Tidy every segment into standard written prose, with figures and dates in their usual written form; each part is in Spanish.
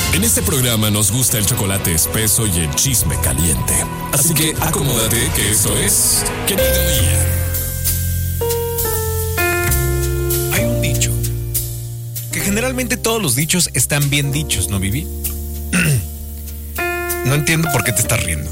En este programa nos gusta el chocolate espeso y el chisme caliente. Así que acomódate que esto es Querido Ian. Hay un dicho, que generalmente todos los dichos están bien dichos, ¿no, Vivi? No entiendo por qué te estás riendo.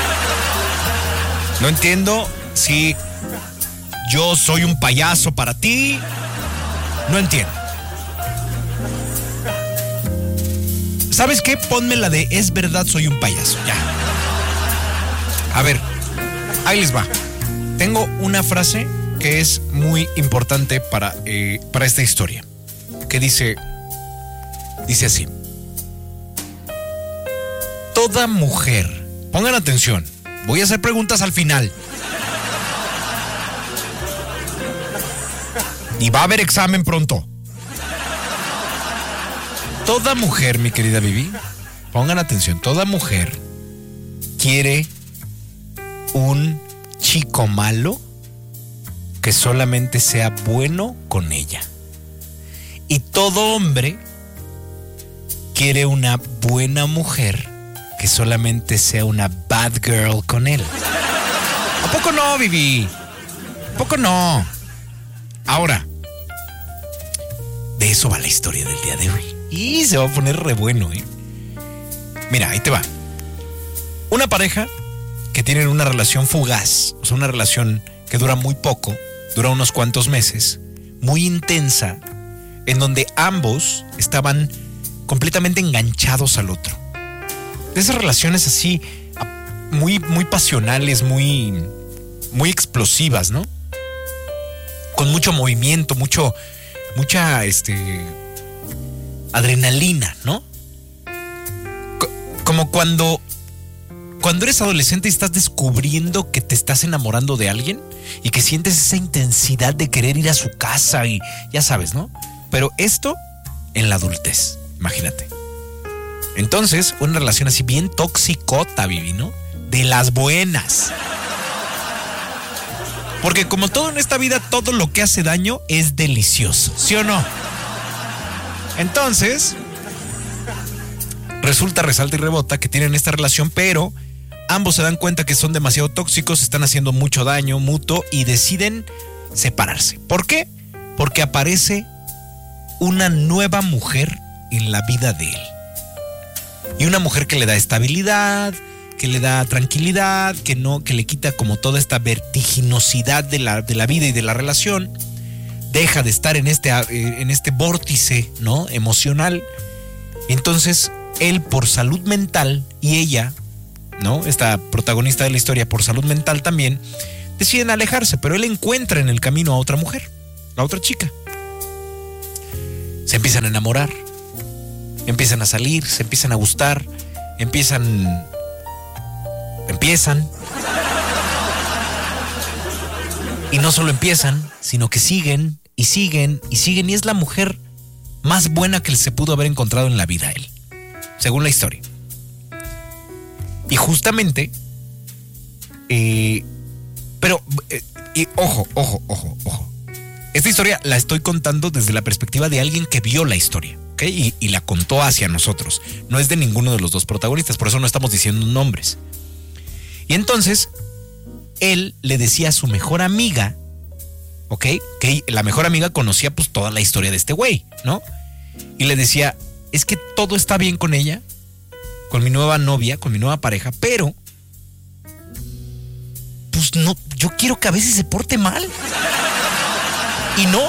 No entiendo si yo soy un payaso para ti. No entiendo. ¿Sabes qué? Ponme la de es verdad, soy un payaso. Ya. A ver, ahí les va. Tengo una frase que es muy importante para esta historia. Que dice así. Toda mujer, pongan atención, voy a hacer preguntas al final. Y va a haber examen pronto. Toda mujer, mi querida Vivi, pongan atención, toda mujer quiere un chico malo que solamente sea bueno con ella. Y todo hombre quiere una buena mujer que solamente sea una bad girl con él. ¿A poco no, Vivi? ¿A poco no? Ahora, de eso va la historia del día de hoy. Y se va a poner re bueno, ¿eh? Mira, ahí te va. Una pareja que tienen una relación fugaz, o sea, una relación que dura muy poco, dura unos cuantos meses, muy intensa, en donde ambos estaban completamente enganchados al otro. De esas relaciones así, muy, muy pasionales, muy, muy explosivas, ¿no? Con mucho movimiento, mucha adrenalina, ¿no? Como cuando eres adolescente y estás descubriendo que te estás enamorando de alguien y que sientes esa intensidad de querer ir a su casa y ya sabes, ¿no? Pero esto en la adultez, imagínate. Entonces, una relación así bien toxicota, Vivi, ¿no? De las buenas. Porque como todo en esta vida, todo lo que hace daño es delicioso, ¿sí o no? Entonces, resulta, resalta y rebota que tienen esta relación, pero ambos se dan cuenta que son demasiado tóxicos, están haciendo mucho daño mutuo y deciden separarse. ¿Por qué? Porque aparece una nueva mujer en la vida de él. Y una mujer que le da estabilidad, que le da tranquilidad, que le quita como toda esta vertiginosidad de la vida y de la relación. Deja de estar en este vórtice, ¿no? Emocional. Entonces, él por salud mental y ella, ¿no? Esta protagonista de la historia por salud mental también, deciden alejarse, pero él encuentra en el camino a otra mujer, a otra chica. Se empiezan a enamorar, empiezan a salir, se empiezan a gustar, empiezan. Y no solo empiezan, sino que siguen y siguen y siguen. Y es la mujer más buena que se pudo haber encontrado en la vida a él, según la historia. Y justamente, ojo. Esta historia la estoy contando desde la perspectiva de alguien que vio la historia, ¿ok? Y la contó hacia nosotros. No es de ninguno de los dos protagonistas, por eso no estamos diciendo nombres. Y entonces, él le decía a su mejor amiga, ¿ok? Que la mejor amiga conocía pues toda la historia de este güey, ¿no? Y le decía, es que todo está bien con ella, con mi nueva novia, con mi nueva pareja, pero pues no, yo quiero que a veces se porte mal. Y no.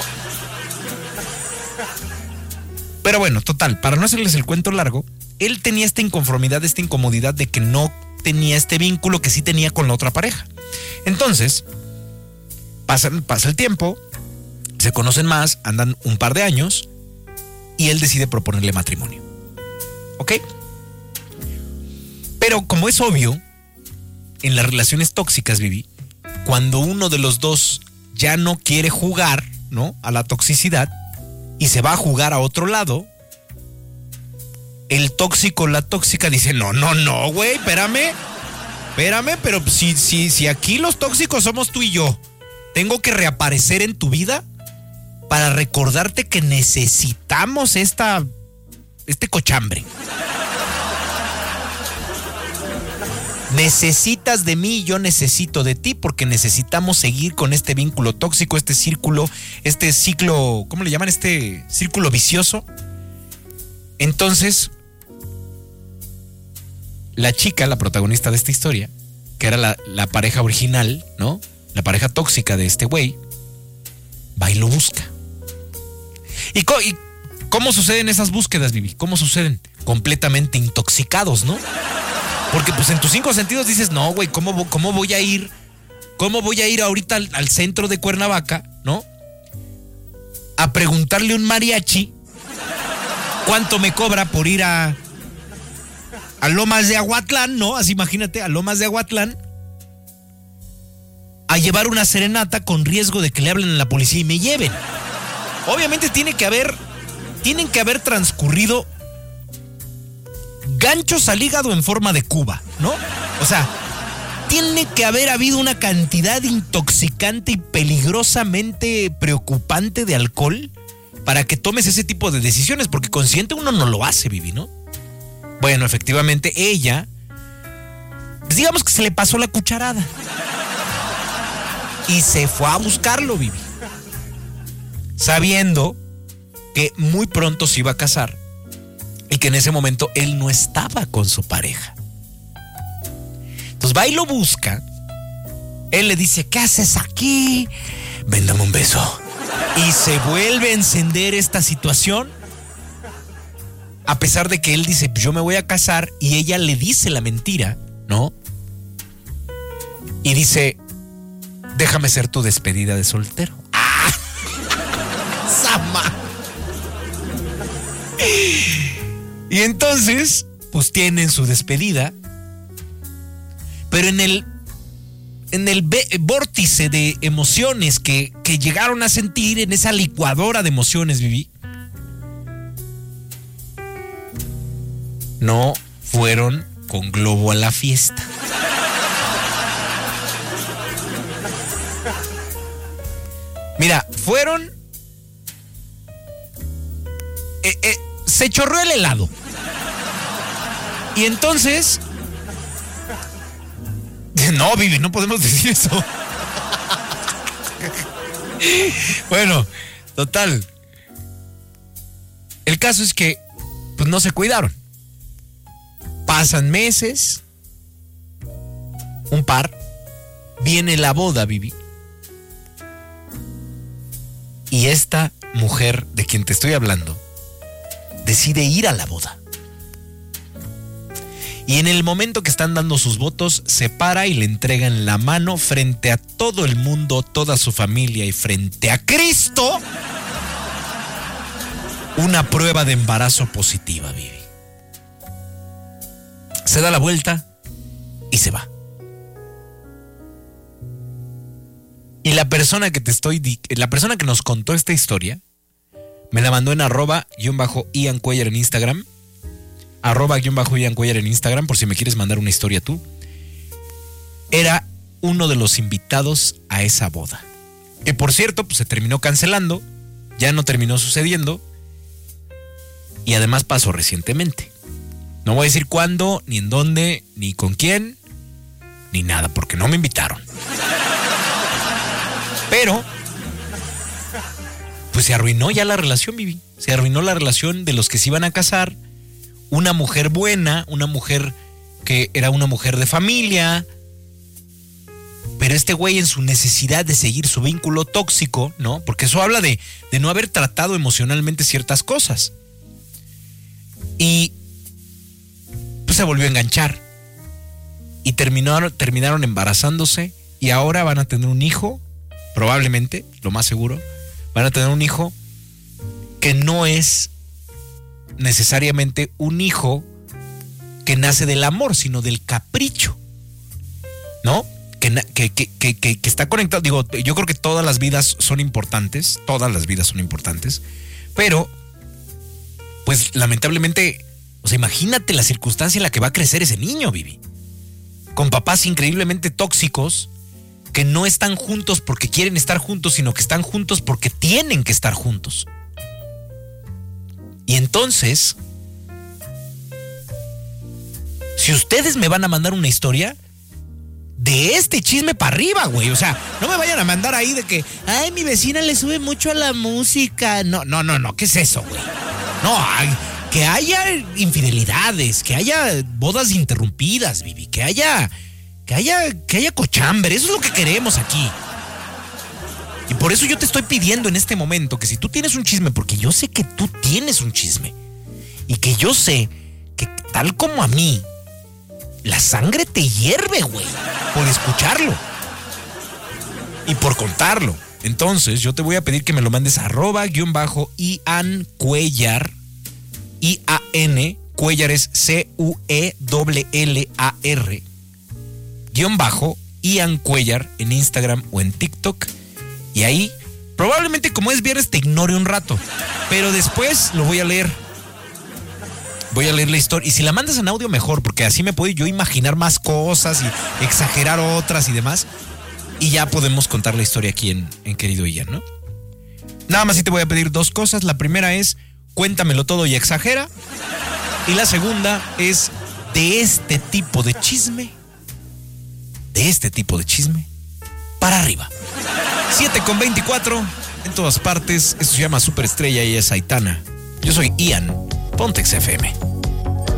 Pero bueno, total, para no hacerles el cuento largo, él tenía esta inconformidad, esta incomodidad de que no tenía este vínculo que sí tenía con la otra pareja. Entonces, pasa el tiempo, se conocen más, andan un par de años y él decide proponerle matrimonio. ¿Ok? Pero como es obvio, en las relaciones tóxicas, Vivi, cuando uno de los dos ya no quiere jugar, ¿no?, a la toxicidad y se va a jugar a otro lado, el tóxico, la tóxica dice, no, güey, espérame, pero si aquí los tóxicos somos tú y yo, tengo que reaparecer en tu vida para recordarte que necesitamos este cochambre. Necesitas de mí, yo necesito de ti, porque necesitamos seguir con este vínculo tóxico, este ciclo, ¿cómo le llaman? Este círculo vicioso. Entonces, la chica, la protagonista de esta historia, que era la pareja original, ¿no? La pareja tóxica de este güey, va y lo busca. ¿Y cómo suceden esas búsquedas, Vivi? ¿Cómo suceden? Completamente intoxicados, ¿no? Porque pues en tus 5 sentidos dices, no, güey, ¿cómo voy a ir? ¿Cómo voy a ir ahorita al centro de Cuernavaca, ¿no? A preguntarle a un mariachi cuánto me cobra por ir a Lomas de Aguatlán, ¿no? Así imagínate, a Lomas de Aguatlán, a llevar una serenata con riesgo de que le hablen a la policía y me lleven. Obviamente tienen que haber transcurrido ganchos al hígado en forma de cuba, ¿no? O sea, tiene que haber habido una cantidad intoxicante y peligrosamente preocupante de alcohol para que tomes ese tipo de decisiones, porque consciente uno no lo hace, Vivi, ¿no? Bueno, efectivamente, ella, pues digamos que se le pasó la cucharada y se fue a buscarlo, Vivi, sabiendo que muy pronto se iba a casar y que en ese momento él no estaba con su pareja. Entonces va y lo busca. Él le dice, ¿qué haces aquí? Ven, dame un beso. Y se vuelve a encender esta situación, a pesar de que él dice, yo me voy a casar, y ella le dice la mentira, ¿no? Y dice, déjame ser tu despedida de soltero. ¡Ah! ¡Sama! Y entonces, pues tienen su despedida, pero en el vórtice de emociones que llegaron a sentir, en esa licuadora de emociones, Vivi, no fueron con globo a la fiesta. Mira, fueron... se chorreó el helado. Y entonces... No, Vivi, no podemos decir eso. Bueno, total. El caso es que pues no se cuidaron. Pasan meses. Un par. Viene la boda, Vivi. Y esta mujer de quien te estoy hablando decide ir a la boda. Y en el momento que están dando sus votos, se para y le entrega en la mano, frente a todo el mundo, toda su familia y frente a Cristo, una prueba de embarazo positiva, Vivi. Se da la vuelta y se va. Y la persona que nos contó esta historia me la mandó en @Ian Cuellar en Instagram. @Ian Cuellar en Instagram, por si me quieres mandar una historia tú. Era uno de los invitados a esa boda, que por cierto pues se terminó cancelando, ya no terminó sucediendo, y además pasó recientemente. No voy a decir cuándo, ni en dónde, ni con quién, ni nada, porque no me invitaron. Pero pues se arruinó ya la relación, Vivi. Se arruinó la relación de los que se iban a casar. Una mujer buena, una mujer que era una mujer de familia, pero este güey, en su necesidad de seguir su vínculo tóxico, ¿no? Porque eso habla de no haber tratado emocionalmente ciertas cosas. Y pues se volvió a enganchar. Y terminaron embarazándose, y ahora van a tener un hijo, probablemente, lo más seguro, van a tener un hijo que no es necesariamente un hijo que nace del amor, sino del capricho, ¿no? Que está conectado. Digo, yo creo que todas las vidas son importantes, pero pues lamentablemente, o sea, imagínate la circunstancia en la que va a crecer ese niño, Vivi, con papás increíblemente tóxicos, que no están juntos porque quieren estar juntos, sino que están juntos porque tienen que estar juntos. Y entonces, si Si ustedes me van a mandar una historia, de este chisme para arriba, güey. O sea, no me vayan a mandar ahí de que, ay, mi vecina le sube mucho a la música. No. ¿Qué es eso, güey? No, que haya infidelidades, que haya bodas interrumpidas, Vivi, que haya cochambre. Eso es lo que queremos aquí. Y por eso yo te estoy pidiendo en este momento que si tú tienes un chisme, porque yo sé que tú tienes un chisme, y que yo sé que tal como a mí, la sangre te hierve, güey, por escucharlo y por contarlo. Entonces yo te voy a pedir que me lo mandes a @Ian Cuellar, IAN, Cuellar es CUELLAR, _Ian Cuellar en Instagram o en TikTok. Y ahí, probablemente como es viernes, te ignore un rato, pero después lo voy a leer. Voy a leer la historia. Y si la mandas en audio, mejor, porque así me puedo yo imaginar más cosas y exagerar otras y demás. Y ya podemos contar la historia aquí en Querido Ian, ¿no? Nada más sí te voy a pedir 2 cosas. La primera es, cuéntamelo todo y exagera. Y la segunda es, de este tipo de chisme, para arriba. 7:24, en todas partes. Esto se llama Superestrella y es Aitana. Yo soy Ian, Pontex FM.